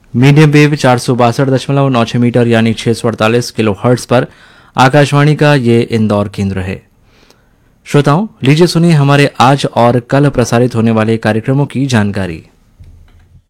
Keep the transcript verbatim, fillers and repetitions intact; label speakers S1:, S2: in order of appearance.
S1: Medium wave चार सौ बासठ दशमलव नौ छह मीटर यानी छह सौ अड़तालीस किलो हर्ट्ज पर आकाशवाणी का ये इंदौर केंद्र है। श्रोताओं, लीजिए सुनिए हमारे आज और कल प्रसारित होने वाले कार्यक्रमों की जानकारी।